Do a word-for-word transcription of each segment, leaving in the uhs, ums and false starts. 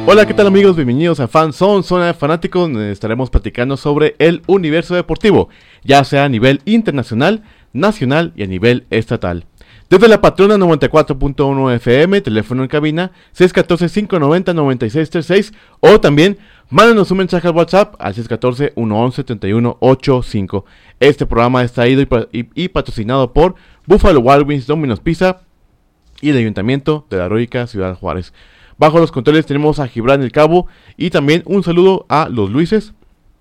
Hola, ¿qué tal amigos? Bienvenidos a Fan Zone, Zona de Fanáticos, donde estaremos platicando sobre el universo deportivo, ya sea a nivel internacional, nacional y a nivel estatal. Desde la Patrona noventa y cuatro punto uno F M, teléfono en cabina seis uno cuatro, cinco nueve cero, nueve seis tres seis, o también mándanos un mensaje al WhatsApp al seis uno cuatro, uno once, treinta y uno ochenta y cinco. Este programa está traído y, y, y patrocinado por Buffalo Wild Wings, Domino's Pizza y el Ayuntamiento de la heroica Ciudad Juárez. Bajo los controles tenemos a Gibran El Cabo y también un saludo a los Luises,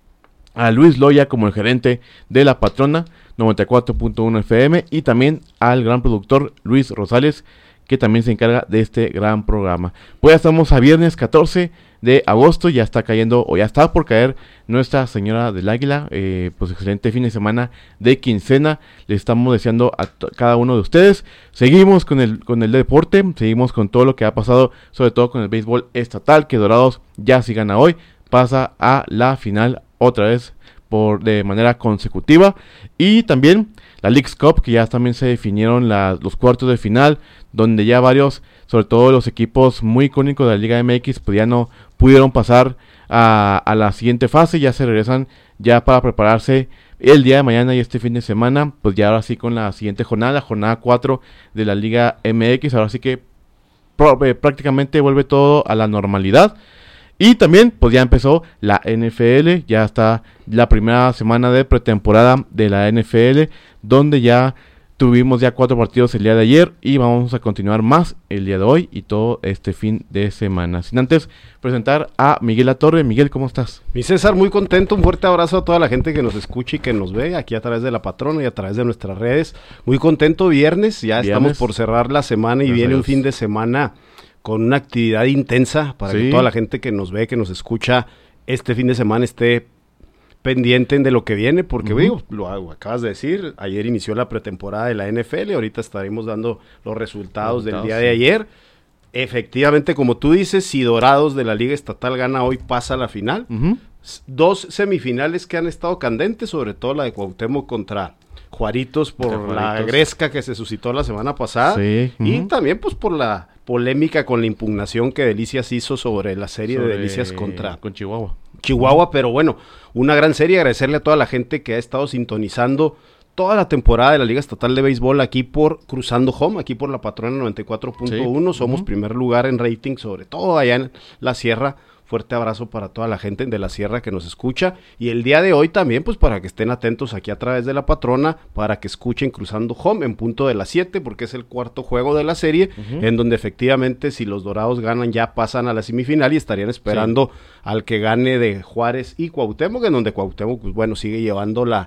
a Luis Loya como el gerente de la Patrona noventa y cuatro punto uno F M y también al gran productor Luis Rosales, que también se encarga de este gran programa. Pues ya estamos a viernes catorce de agosto, ya está cayendo o ya está por caer Nuestra Señora del Águila. Eh, pues excelente fin de semana de quincena, le estamos deseando a t- cada uno de ustedes. Seguimos con el, con el deporte, seguimos con todo lo que ha pasado, sobre todo con el béisbol estatal, que Dorados ya si gana hoy, pasa a la final otra vez por de manera consecutiva. Y también la Leagues Cup, que ya también se definieron la, los cuartos de final, donde ya varios, sobre todo los equipos muy icónicos de la Liga M X, pues ya no pudieron pasar a, a la siguiente fase, ya se regresan ya para prepararse el día de mañana y este fin de semana, pues ya ahora sí con la siguiente jornada, la jornada cuatro de la Liga M X, ahora sí que pro, eh, prácticamente vuelve todo a la normalidad. Y también pues ya empezó la N F L, ya está la primera semana de pretemporada de la N F L, donde ya tuvimos ya cuatro partidos el día de ayer y vamos a continuar más el día de hoy y todo este fin de semana. Sin antes presentar a Miguel Latorre. Miguel, ¿cómo estás? Mi César, muy contento, un fuerte abrazo a toda la gente que nos escucha y que nos ve aquí a través de la Patrona y a través de nuestras redes. Muy contento, viernes, ya viernes. Estamos por cerrar la semana y Gracias viene un fin de semana con una actividad intensa para sí. que toda la gente que nos ve, que nos escucha este fin de semana esté pendiente de lo que viene, porque uh-huh. digo, lo acabas de decir, ayer inició la pretemporada de la N F L, ahorita estaremos dando los resultados, resultados del día sí. de ayer. Efectivamente, como tú dices, si Dorados de la Liga Estatal gana hoy, pasa a la final. Uh-huh. Dos semifinales que han estado candentes, sobre todo la de Cuauhtémoc contra Juaritos por Juaritos. La gresca que se suscitó la semana pasada sí. uh-huh. y también pues por la polémica con la impugnación que Delicias hizo sobre la serie sobre... de Delicias contra con Chihuahua. Chihuahua, pero bueno, una gran serie, agradecerle a toda la gente que ha estado sintonizando toda la temporada de la Liga Estatal de Béisbol aquí por Cruzando Home, aquí por la Patrona noventa y cuatro punto uno, sí. somos uh-huh. primer lugar en rating, sobre todo allá en la Sierra. Fuerte abrazo para toda la gente de la Sierra que nos escucha, y el día de hoy también pues para que estén atentos aquí a través de la Patrona, para que escuchen Cruzando Home en punto de las siete, porque es el cuarto juego de la serie, uh-huh. en donde efectivamente si los Dorados ganan ya pasan a la semifinal y estarían esperando sí. al que gane de Juárez y Cuauhtémoc, en donde Cuauhtémoc pues bueno sigue llevando la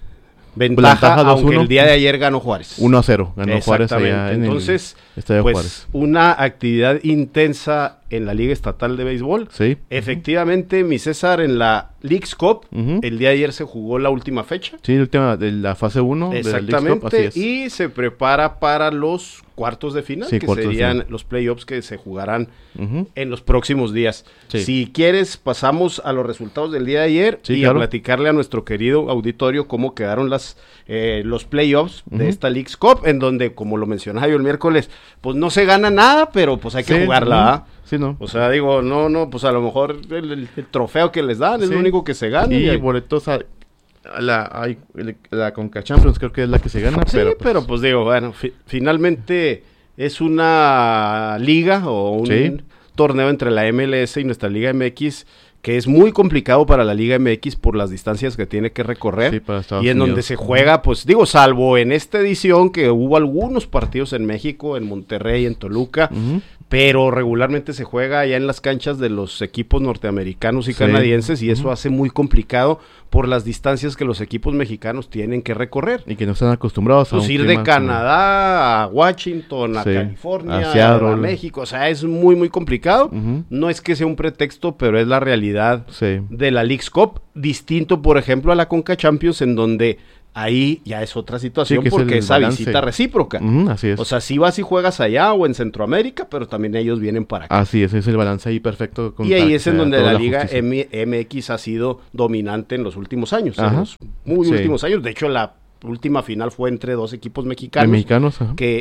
ventaja, ventaja aunque el día de ayer ganó Juárez. uno a cero, ganó Juárez allá en Entonces, el Estadio pues, Juárez. Una actividad intensa en la Liga Estatal de Béisbol. Sí. Efectivamente, uh-huh. mi César, en la Leagues Cup, uh-huh. el día de ayer se jugó la última fecha. Sí, la última de la fase uno de la Leagues Cup, así es. Y se prepara para los cuartos de final, sí, que serían final. Los playoffs que se jugarán uh-huh. en los próximos días. Sí. Si quieres, pasamos a los resultados del día de ayer sí, y claro. a platicarle a nuestro querido auditorio cómo quedaron las eh, los playoffs uh-huh. de esta Leagues Cup, en donde, como lo mencionaba yo el miércoles, pues no se gana nada, pero pues hay que sí, jugarla, uh-huh. Sí, no. O sea, digo, no, no, pues a lo mejor el, el, el trofeo que les dan sí. es lo único que se gana. Y, y hay... boletos a la, hay, la Conca Champions creo que es la que se gana. Sí, pero pues, pero, pues digo, bueno, fi- finalmente es una liga o un sí. torneo entre la M L S y nuestra Liga M X que es muy complicado para la Liga M X por las distancias que tiene que recorrer sí, para Estados y en Unidos. Donde se juega, pues digo, salvo en esta edición que hubo algunos partidos en México, en Monterrey, en Toluca, uh-huh. pero regularmente se juega allá en las canchas de los equipos norteamericanos y sí. canadienses y eso uh-huh. hace muy complicado por las distancias que los equipos mexicanos tienen que recorrer. Y que no están acostumbrados pues a un ir de Canadá a Washington, a sí. California, a, Seattle, a México, o sea, es muy muy complicado. Uh-huh. No es que sea un pretexto, pero es la realidad sí. de la Leagues Cup, distinto por ejemplo a la Conca Champions, en donde ahí ya es otra situación sí, porque es esa balance. Visita recíproca. Uh-huh, así es. O sea, si vas y juegas allá o en Centroamérica, pero también ellos vienen para acá. Así es, ese es el balance ahí perfecto. Y ahí es en donde la, la Liga M- MX ha sido dominante en los últimos años, en los muy sí. últimos años. De hecho, la última final fue entre dos equipos mexicanos. De mexicanos, ajá. Que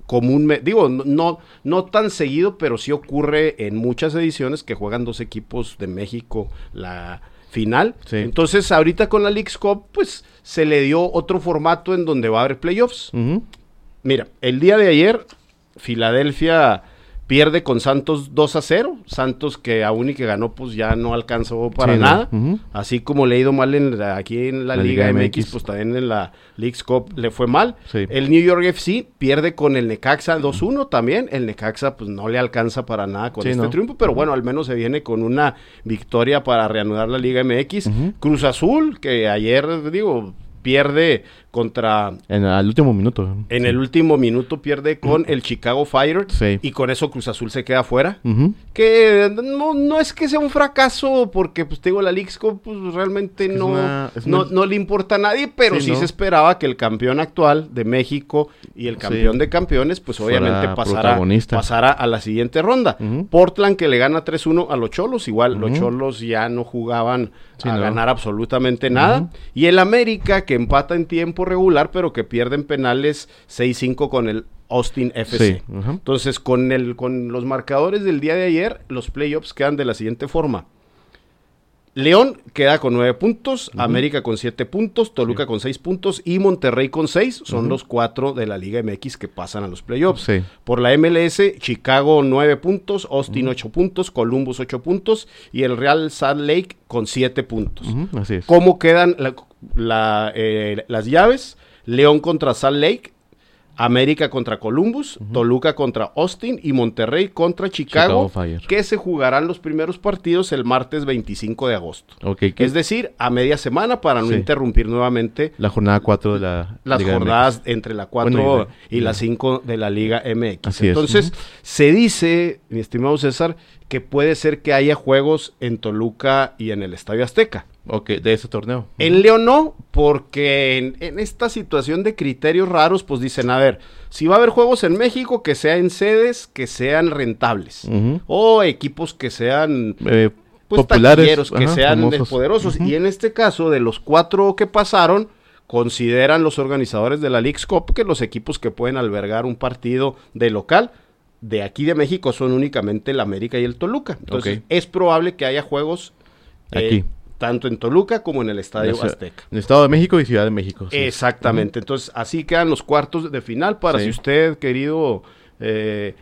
comúnmente, digo, no, no tan seguido, pero sí ocurre en muchas ediciones que juegan dos equipos de México la final. Sí. Entonces, ahorita con la Leagues Cup, pues, se le dio otro formato en donde va a haber playoffs. Uh-huh. Mira, el día de ayer, Filadelfia pierde con Santos dos a cero. Santos, que aún y que ganó, pues ya no alcanzó para sí, nada. No. Uh-huh. Así como le ha ido mal en la, aquí en la, la Liga, Liga M X, M X, pues también en la Leagues Cup le fue mal. Sí. El New York F C pierde con el Necaxa dos uno también. El Necaxa pues no le alcanza para nada con sí, este no. triunfo, pero uh-huh. bueno, al menos se viene con una victoria para reanudar la Liga M X. Uh-huh. Cruz Azul, que ayer, digo, pierde contra... En el último minuto. En sí. el último minuto pierde con uh-huh. el Chicago Fire sí. y con eso Cruz Azul se queda fuera. Uh-huh. Que no, no es que sea un fracaso porque, pues te digo, la Leagues Cup pues, realmente es no, una, no, una... no le importa a nadie, pero sí, sí no. se esperaba que el campeón actual de México y el campeón sí. de campeones, pues obviamente pasara, pasara a la siguiente ronda. Uh-huh. Portland, que le gana tres uno a los Cholos, igual uh-huh. los Cholos ya no jugaban sí, a no. ganar absolutamente nada. Uh-huh. Y el América, que empata en tiempo regular, pero que pierden penales seis cinco con el Austin F C. Sí, uh-huh. Entonces, con el con los marcadores del día de ayer, los playoffs quedan de la siguiente forma. León queda con nueve puntos, uh-huh. América con siete puntos, Toluca sí. con seis puntos y Monterrey con seis. Son uh-huh. los cuatro de la Liga M X que pasan a los playoffs. Sí. Por la M L S, Chicago nueve puntos, Austin ocho uh-huh. puntos, Columbus ocho puntos y el Real Salt Lake con siete puntos. Uh-huh. Así es. ¿Cómo quedan la, la, eh, las llaves? León contra Salt Lake, América contra Columbus, uh-huh. Toluca contra Austin y Monterrey contra Chicago, Chicago que se jugarán los primeros partidos el martes veinticinco de agosto. Okay, es decir, a media semana para no sí. interrumpir nuevamente la jornada cuatro de la las Liga jornadas M X. Entre la cuatro bueno, y, y la cinco de la Liga M X. Así Entonces, uh-huh. se dice, mi estimado César, que puede ser que haya juegos en Toluca y en el Estadio Azteca. Ok, de ese torneo. En León no, porque en, en esta situación de criterios raros, pues dicen, a ver, si va a haber juegos en México, que sean en sedes que sean rentables, uh-huh. o equipos que sean eh, pues, populares, que ajá, sean famosos. Poderosos. Uh-huh. Y en este caso, de los cuatro que pasaron, consideran los organizadores de la Leagues Cup que los equipos que pueden albergar un partido de local de aquí de México son únicamente el América y el Toluca. Entonces, okay. es probable que haya juegos eh, aquí. Tanto en Toluca como en el Estadio en Azteca. En el Estado de México y Ciudad de México. Sí. Exactamente. Uh-huh. Entonces, así quedan los cuartos de final para sí. si usted, querido eh,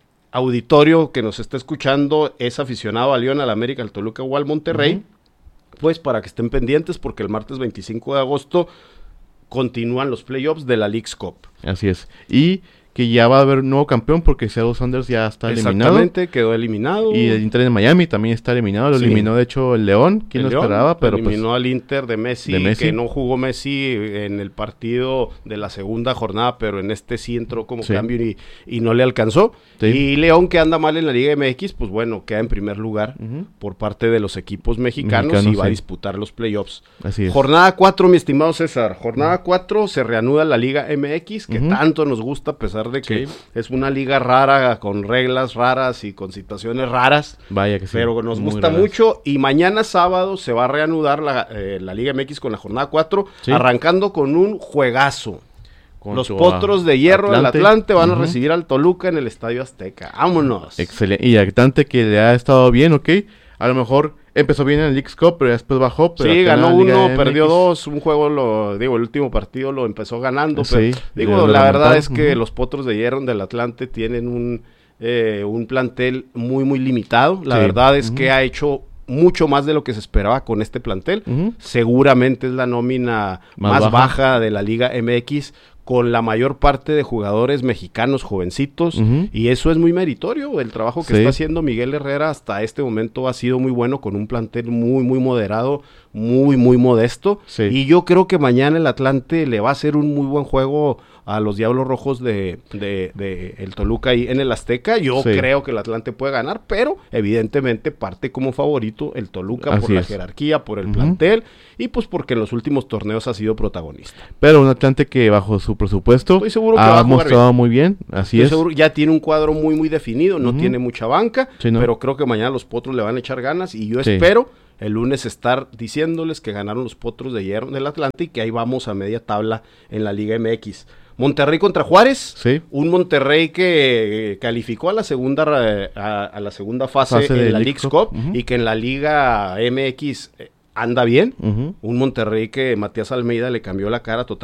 auditorio que nos está escuchando, es aficionado a León, al América, al Toluca o al Monterrey, uh-huh. pues para que estén pendientes porque el martes veinticinco de agosto continúan los playoffs de la Leagues Cup. Así es. Y que ya va a haber un nuevo campeón porque Seattle Sounders ya está eliminado. Exactamente, quedó eliminado. Y el Inter de Miami también está eliminado, lo sí. eliminó de hecho el León, quien lo esperaba, pero eliminó pues, al Inter de Messi, de Messi, que no jugó Messi en el partido de la segunda jornada, pero en este sí entró como sí. cambio y, y no le alcanzó. Sí. Y León, que anda mal en la Liga M X, pues bueno, queda en primer lugar uh-huh. por parte de los equipos mexicanos, mexicanos y va sí. a disputar los playoffs. Así es. Jornada cuatro, mi estimado César, jornada cuatro uh-huh. se reanuda la Liga M X, que uh-huh. tanto nos gusta a pesar de que sí. es una liga rara, con reglas raras y con situaciones raras. Vaya que sí. Pero nos gusta raras. mucho. Y mañana sábado se va a reanudar la, eh, la Liga M X con la jornada cuatro, sí. arrancando con un juegazo. Con Los Potros de Hierro Atlante. del Atlante van uh-huh. a recibir al Toluca en el Estadio Azteca. ¡Vámonos! Excelente. Y Atlante, que le ha estado bien, ¿ok? A lo mejor empezó bien en el Leagues Cup, pero después bajó. Pero sí, ganó uno, M X. Perdió dos. Un juego, lo digo, el último partido lo empezó ganando. Pero, sí, digo, la verdad es que uh-huh. los Potros de Hierro del Atlante tienen un, eh, un plantel muy, muy limitado. La sí. verdad es uh-huh. que ha hecho mucho más de lo que se esperaba con este plantel. Uh-huh. Seguramente es la nómina más, más baja. baja de la Liga M X, con la mayor parte de jugadores mexicanos jovencitos, uh-huh. y eso es muy meritorio. El trabajo que sí. está haciendo Miguel Herrera hasta este momento ha sido muy bueno, con un plantel muy, muy moderado, muy, muy modesto, sí. y yo creo que mañana el Atlante le va a hacer un muy buen juego a los Diablos Rojos de, de, de el Toluca ahí en el Azteca. Yo sí. creo que el Atlante puede ganar, pero evidentemente parte como favorito el Toluca. Así por la es. jerarquía, por el uh-huh. plantel, y pues porque en los últimos torneos ha sido protagonista. Pero un Atlante que bajo su presupuesto Estoy seguro que ha va a mostrado bien. muy bien, así Estoy es. Seguro, ya tiene un cuadro muy muy definido, no uh-huh. tiene mucha banca, sí, no. pero creo que mañana los Potros le van a echar ganas, y yo sí. espero el lunes estar diciéndoles que ganaron los Potros de Hierro del Atlante y que ahí vamos a media tabla en la Liga M X. Monterrey contra Juárez, sí. un Monterrey que calificó a la segunda a, a la segunda fase, fase en la Leagues Cup, Cup uh-huh. y que en la Liga M X anda bien, uh-huh. un Monterrey que Matías Almeida le cambió la cara totalmente.